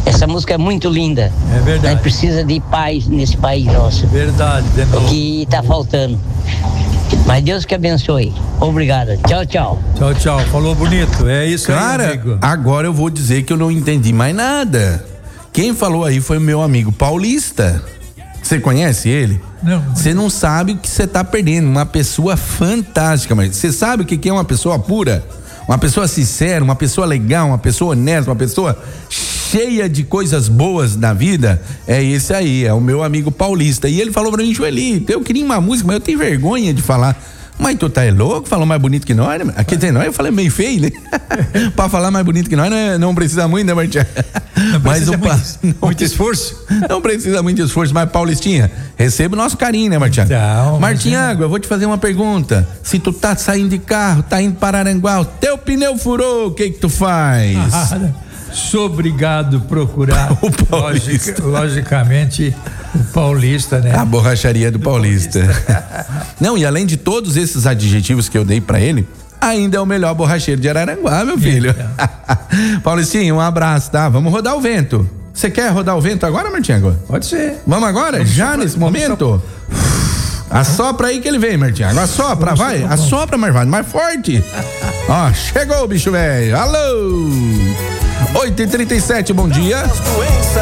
Essa música é muito linda. É verdade. Nós precisa de paz nesse país nosso. Verdade, de novo. O que tá faltando. Mas Deus que abençoe. Obrigado. Tchau, tchau. Tchau, tchau. Falou bonito. É isso aí, Cara, amigo. agora eu vou dizer que eu não entendi mais nada. Quem falou aí foi o meu amigo Paulista. Você conhece ele? Não. Você não sabe o que você tá perdendo. Uma pessoa fantástica, mas você sabe o que é uma pessoa pura? Uma pessoa sincera, uma pessoa legal, uma pessoa honesta, uma pessoa cheia de coisas boas na vida. É esse aí, é o meu amigo Paulista. E ele falou pra mim: Joelito, eu queria uma música, mas eu tenho vergonha de falar. Mas tu tá louco? Falou mais bonito que nós, né? Aqui tem nós, eu falei meio feio, né? Pra falar mais bonito que nós, não precisa muito, né, Martinha? Não precisa Mas muito esforço. Não precisa muito esforço, mas Paulistinha, receba o nosso carinho, né, Martinha? Então, Martinha, eu vou te fazer uma pergunta. Se tu tá saindo de carro, tá indo para Aranguá, o teu pneu furou, o que tu faz? Sou obrigado a procurar O Paulista. logicamente o Paulista, né? A borracharia do Paulista. Não, e além de todos esses adjetivos que eu dei pra ele, ainda é o melhor borracheiro de Araranguá, meu filho. Paulistinho, um abraço, tá? Vamos rodar o vento. Você quer rodar o vento agora, Martinho? Pode ser. Vamos agora? Já nesse momento? Assopra aí que ele vem, Martinho. Assopra, vai. Assopra, mais forte. Ó, chegou o bicho velho. Alô! 8h37, bom dia.